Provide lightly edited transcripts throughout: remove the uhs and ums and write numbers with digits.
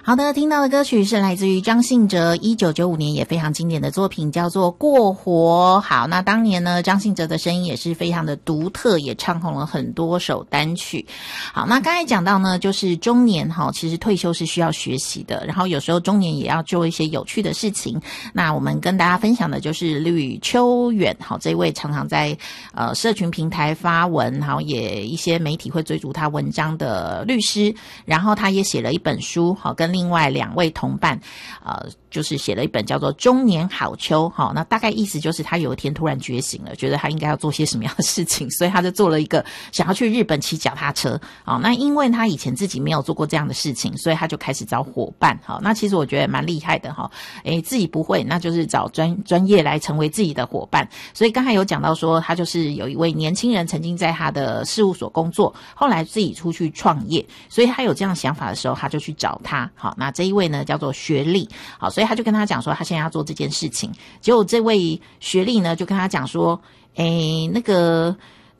好的，听到的歌曲是来自于张信哲1995年也非常经典的作品，叫做《过火》。好，那当年呢，张信哲的声音也是非常的独特，也唱红了很多首单曲。好，那刚才讲到呢，就是中年其实退休是需要学习的，然后有时候中年也要做一些有趣的事情。那我们跟大家分享的就是吕秋远，这位常常在社群平台发文，也一些媒体会追逐他文章的律师，然后他也写了一本书，跟另外2位同伴就是写了一本叫做《中年好秋》。那大概意思就是他有一天突然觉醒了，觉得他应该要做些什么样的事情，所以他就做了一个想要去日本骑脚踏车。那因为他以前自己没有做过这样的事情，所以他就开始找伙伴。那其实我觉得蛮厉害的，自己不会，那就是找专业来成为自己的伙伴。所以刚才有讲到说，他就是有一位年轻人曾经在他的事务所工作，后来自己出去创业，所以他有这样想法的时候，他就去找他。好，那这一位呢叫做学历。好，所以他就跟他讲说他现在要做这件事情。结果这位学历呢就跟他讲说，那个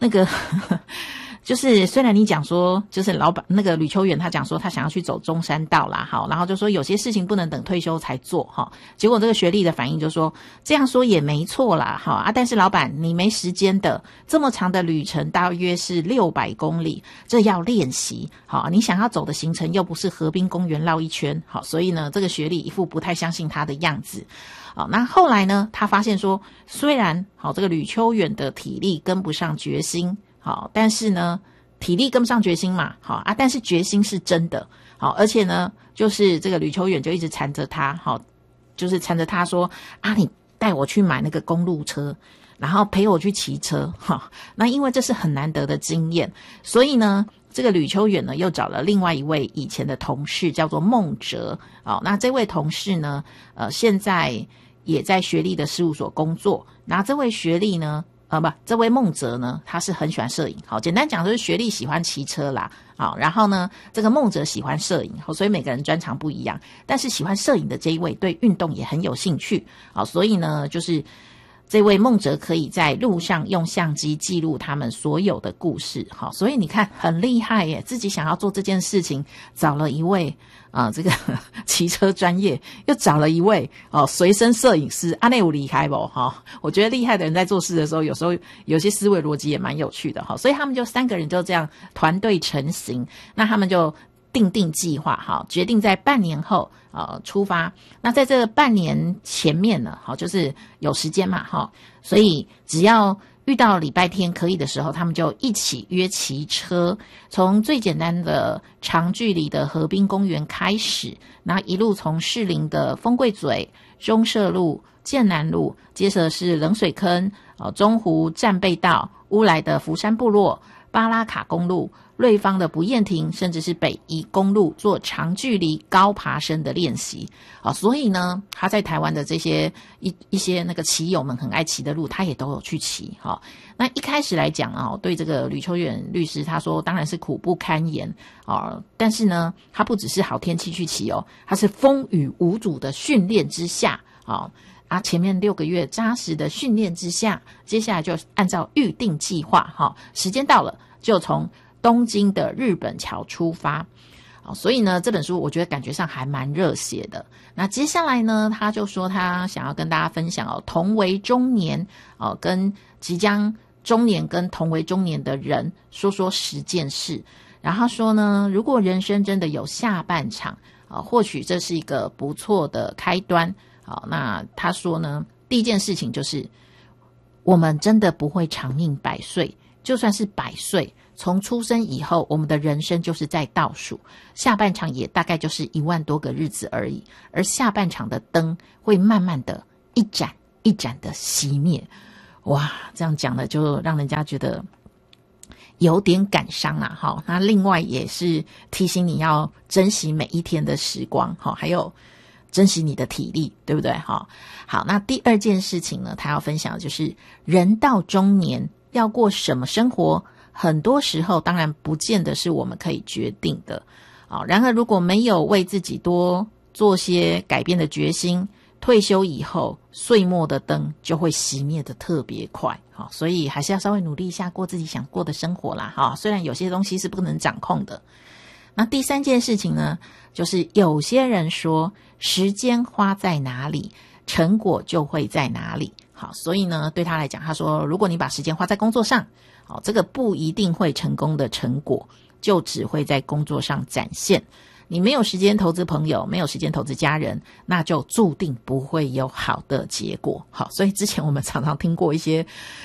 就是虽然你讲说就是老板那个吕秋远他讲说他想要去走中山道啦，好，然后就说有些事情不能等退休才做哈。结果这个学历的反应就说这样说也没错啦，好啊，但是老板你没时间的，这么长的旅程大约是600公里，这要练习，好，你想要走的行程又不是河滨公园绕一圈，好，所以呢这个学历一副不太相信他的样子。好，那后来呢他发现说虽然好这个吕秋远的体力跟不上决心，好，但是呢体力跟不上决心嘛，好啊，但是决心是真的，好，而且呢就是这个吕秋远就一直缠着他，好，就是缠着他说啊你带我去买那个公路车，然后陪我去骑车，好，那因为这是很难得的经验，所以呢这个吕秋远呢又找了另外一位以前的同事叫做孟哲，好，那这位同事呢现在也在学历的事务所工作，那这位学历呢这位孟哲呢他是很喜欢摄影，好，简单讲就是学历喜欢骑车啦，好，然后呢这个孟哲喜欢摄影，好，所以每个人专长不一样，但是喜欢摄影的这一位对运动也很有兴趣，好，所以呢就是这位孟哲可以在路上用相机记录他们所有的故事，好，所以你看很厉害耶，自己想要做这件事情，找了一位这个骑车专业，又找了一位随身摄影师，那有厉害不我觉得厉害的人在做事的时候，有时候有些思维逻辑也蛮有趣的，所以他们就3个人就这样团队成型，那他们就定计划，决定在半年后出发。那在这半年前面呢，就是有时间嘛，所以只要遇到礼拜天可以的时候，他们就一起约骑车，从最简单的长距离的河滨公园开始，然后一路从士林的丰贵嘴、中社路、建南路，接着是冷水坑、中湖战备道、乌来的福山部落、巴拉卡公路、瑞芳的不厌亭，甚至是北宜公路做长距离高爬升的练习，所以呢他在台湾的这些一些那个骑友们很爱骑的路他也都有去骑。那一开始来讲对这个吕秋远律师他说当然是苦不堪言，但是呢他不只是好天气去骑他是风雨无阻的训练之下前面6个月扎实的训练之下，接下来就按照预定计划时间到了就从东京的日本桥出发，所以呢这本书我觉得感觉上还蛮热血的。那接下来呢他就说他想要跟大家分享同为中年跟即将中年跟同为中年的人说10件事，然后说呢如果人生真的有下半场或许这是一个不错的开端。那他说呢第一件事情就是我们真的不会长命100岁，就算是100岁从出生以后我们的人生就是在倒数，下半场也大概就是1万多个日子而已，而下半场的灯会慢慢的一盏一盏的熄灭。哇，这样讲了就让人家觉得有点感伤啊。那另外也是提醒你要珍惜每一天的时光，还有珍惜你的体力，对不对？好，那第2件事情呢他要分享的就是人到中年要过什么生活，很多时候当然不见得是我们可以决定的然而如果没有为自己多做些改变的决心，退休以后岁末的灯就会熄灭的特别快所以还是要稍微努力一下过自己想过的生活啦虽然有些东西是不能掌控的。 那第三件事情呢，就是有些人说时间花在哪里，成果就会在哪里。好，所以呢，对他来讲，他说如果你把时间花在工作上，好，这个不一定会成功的成果，就只会在工作上展现。你没有时间投资朋友，没有时间投资家人，那就注定不会有好的结果。好，所以之前我们常常听过一些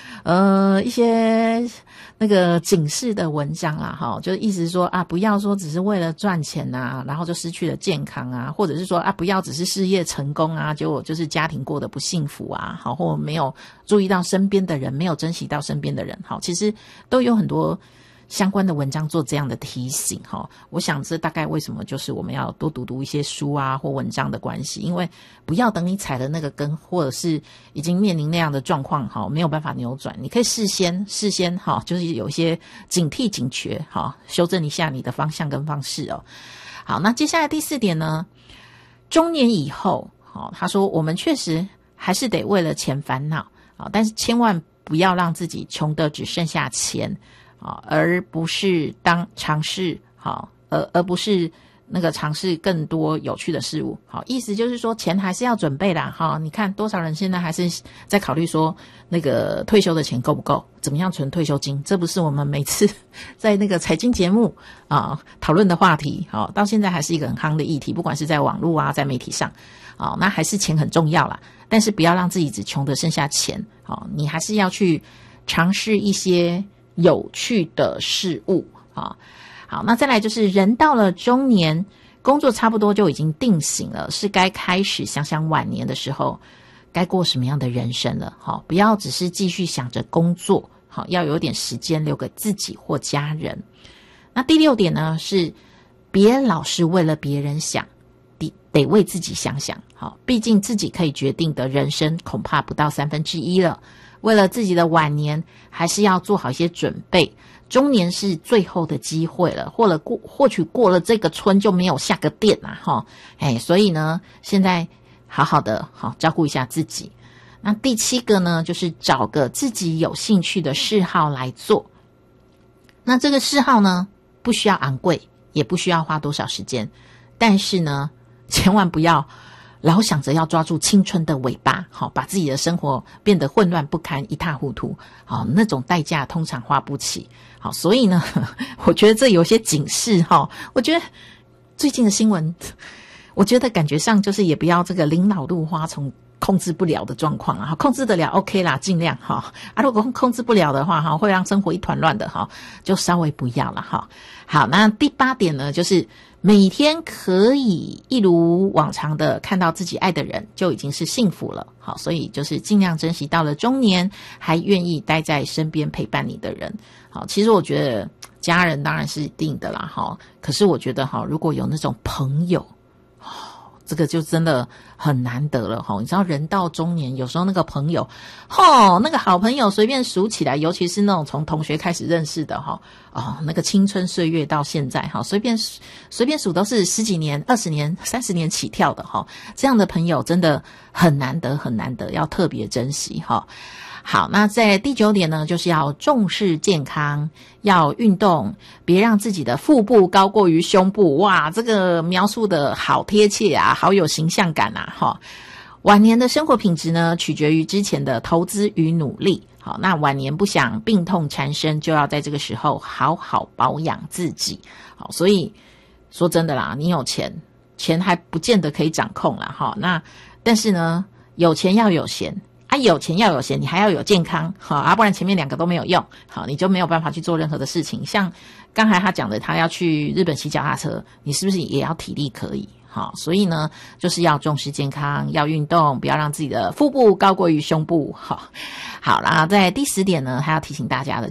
那个警示的文章啦，哈，就是意思说啊，不要说只是为了赚钱啊，然后就失去了健康啊，或者是说啊，不要只是事业成功啊，结果就是家庭过得不幸福啊，好，或没有注意到身边的人，没有珍惜到身边的人，好，其实都有很多相关的文章做这样的提醒哈，我想这大概为什么就是我们要多读一些书啊或文章的关系，因为不要等你踩了那个根，或者是已经面临那样的状况哈，没有办法扭转，你可以事先哈，就是有一些警惕警觉哈，修正一下你的方向跟方式哦。好，那接下来第4点呢，中年以后，好，他说我们确实还是得为了钱烦恼啊，但是千万不要让自己穷得只剩下钱。而不是尝试好，而不是那个尝试更多有趣的事物。好，意思就是说钱还是要准备啦。哈，你看多少人现在还是在考虑说那个退休的钱够不够，怎么样存退休金？这不是我们每次在那个财经节目讨论的话题。好，到现在还是一个很夯的议题，不管是在网络啊，在媒体上。那还是钱很重要啦，但是不要让自己只穷得剩下钱。好，你还是要去尝试一些有趣的事物啊。好，那再来就是人到了中年，工作差不多就已经定型了，是该开始想想晚年的时候该过什么样的人生了。好，不要只是继续想着工作，好，要有点时间留给自己或家人。那第6点呢，是别老是为了别人想，得为自己想想。好，毕竟自己可以决定的人生恐怕不到1/3了。为了自己的晚年，还是要做好一些准备。中年是最后的机会了，或许过了这个村就没有下个店啊，所以呢，现在好好的照顾一下自己。那第7个呢，就是找个自己有兴趣的嗜好来做。那这个嗜好呢，不需要昂贵，也不需要花多少时间，但是呢，千万不要老想着要抓住青春的尾巴，好，把自己的生活变得混乱不堪，一塌糊涂，好，那种代价通常花不起。好，所以呢，我觉得这有些警示哈。我觉得最近的新闻，我觉得感觉上就是也不要这个临老入花丛控制不了的状况啊，控制得了 OK 啦，尽量哈。如果控制不了的话哈，会让生活一团乱的哈，就稍微不要了哈。好，那第8点呢，就是每天可以一如往常的看到自己爱的人，就已经是幸福了。好，所以就是尽量珍惜到了中年还愿意待在身边陪伴你的人。好，其实我觉得家人当然是一定的啦，哈。可是我觉得哈，如果有那种朋友，这个就真的很难得了哈。你知道人到中年，有时候那个朋友，那个好朋友随便数起来，尤其是那种从同学开始认识的哈，那个青春岁月到现在哈，随便数都是10几年、20年、30年起跳的哈。这样的朋友真的很难得，很难得，要特别珍惜哈。好，那在第9点呢，就是要重视健康，要运动，别让自己的腹部高过于胸部。哇，这个描述的好贴切啊，好有形象感啊，哈。晚年的生活品质呢，取决于之前的投资与努力。好，那晚年不想病痛缠身，就要在这个时候好好保养自己。好，所以说真的啦，你有钱还不见得可以掌控啦，哈。那但是呢，有钱要有闲。有钱要有闲，你还要有健康，好不然前面2个都没有用，好，你就没有办法去做任何的事情。像刚才他讲的，他要去日本骑脚踏车，你是不是也要体力可以？好，所以呢，就是要重视健康，要运动，不要让自己的腹部高过于胸部。好啦，在第10点呢，还要提醒大家的